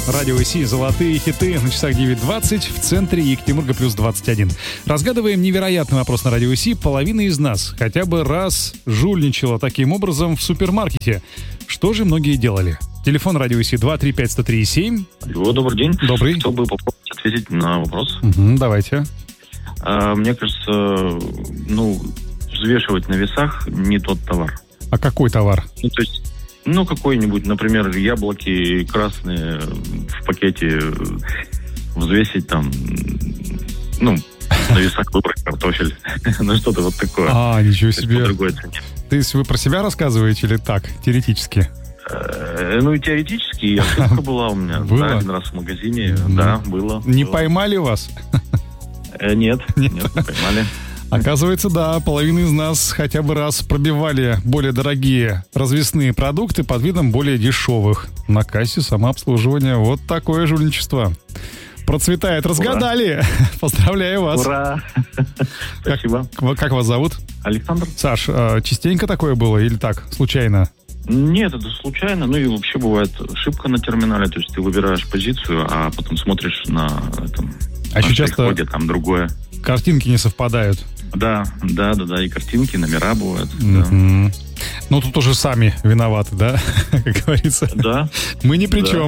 Радио ИСИ «Золотые хиты» на часах 9:20, в центре Екатеринбурга плюс 21. Разгадываем невероятный вопрос на Радио ИСИ. Половина из нас хотя бы раз жульничала таким образом в супермаркете. Что же многие делали? Телефон Радио ИСИ 235-103-7. Алло, добрый день. Добрый. Хотел бы попробовать ответить на вопрос. Давайте. Мне кажется, взвешивать на весах не тот товар. А какой товар? То есть, какой-нибудь, например, яблоки красные в пакете взвесить там, на весах выбрать картофель. Что-то вот такое. Ничего себе. По другой цене. То есть вы про себя рассказываете или так, теоретически? Теоретически, ошибка была у меня. Было? Да, один раз в магазине, да, было. Не поймали вас? Нет, не поймали. Оказывается, да, половина из нас хотя бы раз пробивали более дорогие развесные продукты под видом более дешевых. На кассе самообслуживания. Вот такое жульничество. Процветает. Разгадали. Ура. Поздравляю вас. Ура. Спасибо. Как вас зовут? Александр. Саш, частенько такое было или так, случайно? Нет, это случайно. И вообще бывает ошибка на терминале. То есть ты выбираешь позицию, а потом смотришь на этом. А еще часто там другое. Картинки не совпадают. Да, и картинки, номера бывают. Да. Тут уже сами виноваты, да? Как говорится. Да. Мы ни при чем.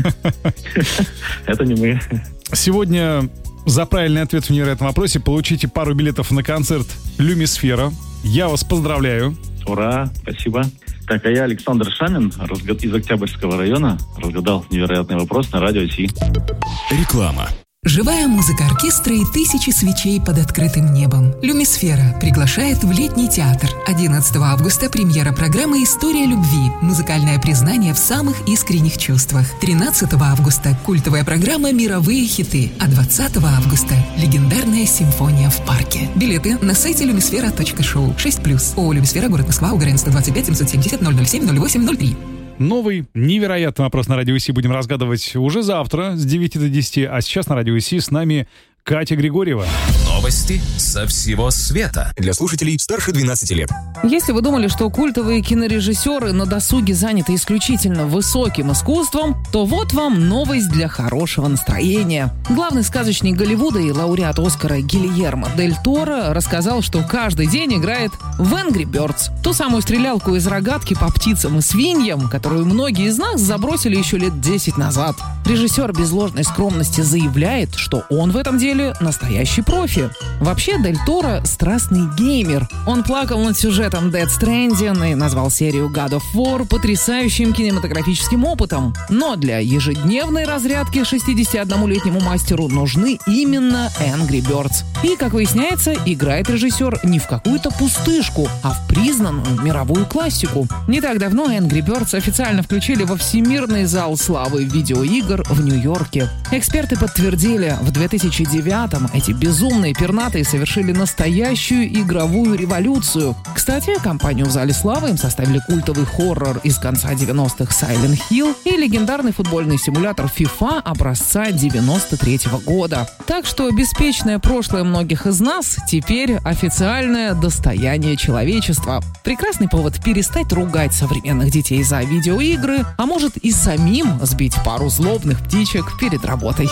Это не мы. Сегодня за правильный ответ в невероятном вопросе получите пару билетов на концерт «Люмисфера». Я вас поздравляю. Ура, спасибо. Так, а я Александр Шамин из Октябрьского района разгадал невероятный вопрос на Радио ИСИ. Реклама. Живая музыка оркестра и тысячи свечей под открытым небом. «Люмисфера» приглашает в летний театр. 11 августа премьера программы «История любви». Музыкальное признание в самых искренних чувствах. 13 августа культовая программа «Мировые хиты». А 20 августа легендарная симфония в парке. Билеты на сайте lumisfera.show. 6+. ООО «Люмисфера», город Москва, УГРН 125 770 007 08 03. Новый невероятный вопрос на Радио ИСИ будем разгадывать уже завтра с 9 до 10. А сейчас на Радио ИСИ с нами Катя Григорьева. Новости со всего света. Для слушателей старше 12 лет. Если вы думали, что культовые кинорежиссеры на досуге заняты исключительно высоким искусством, то вот вам новость для хорошего настроения. Главный сказочник Голливуда и лауреат Оскара Гильермо Дель Торо рассказал, что каждый день играет в Angry Birds. Ту самую стрелялку из рогатки по птицам и свиньям, которую многие из нас забросили еще лет 10 назад. Режиссер без ложной скромности заявляет, что он в этом деле настоящий профи. Вообще, Дель Торо – страстный геймер. Он плакал над сюжетом Death Stranding и назвал серию God of War потрясающим кинематографическим опытом. Но для ежедневной разрядки 61-летнему мастеру нужны именно Angry Birds. И, как выясняется, играет режиссер не в какую-то пустышку, а в признанную мировую классику. Не так давно Angry Birds официально включили во Всемирный зал славы видеоигр в Нью-Йорке. Эксперты подтвердили, в 2009-м эти безумные пернатые совершили настоящую игровую революцию. Кстати, компанию в зале славы им составили культовый хоррор из конца 90-х Silent Hill и легендарный футбольный симулятор FIFA образца 93-го года. Так что беспечное прошлое многих из нас теперь официальное достояние человечества. Прекрасный повод перестать ругать современных детей за видеоигры, а может и самим сбить пару злобных птичек перед работой.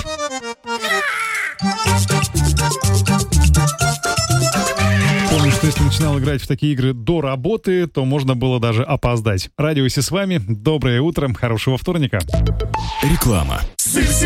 Помню, что если начинал играть в такие игры до работы, то можно было даже опоздать. Радио ИСИ с вами. Доброе утро, хорошего вторника. Реклама.